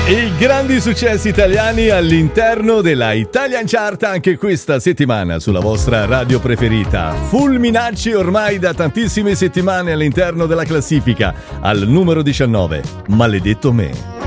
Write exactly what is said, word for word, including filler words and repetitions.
I grandi successi italiani all'interno della Italian Chart anche questa settimana sulla vostra radio preferita. Fulminacci ormai da tantissime settimane all'interno della classifica, al numero diciannove, Maledetto me.